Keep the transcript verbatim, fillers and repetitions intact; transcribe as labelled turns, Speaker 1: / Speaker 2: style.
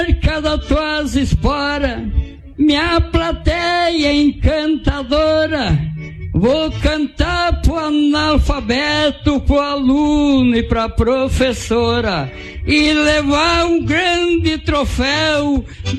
Speaker 1: cada tuas esporas, minha plateia encantadora, vou cantar pro analfabeto, pro aluno e pra professora, e levar um grande troféu